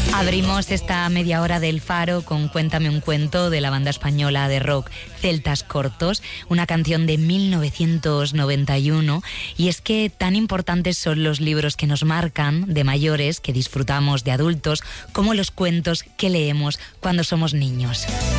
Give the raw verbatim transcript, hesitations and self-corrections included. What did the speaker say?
Abrimos esta media hora del Faro con Cuéntame un cuento de la banda española de rock Celtas Cortos, una canción de mil novecientos noventa y uno, y es que tan importantes son los libros que nos marcan de mayores, que disfrutamos de adultos, como los cuentos que leemos cuando somos niños.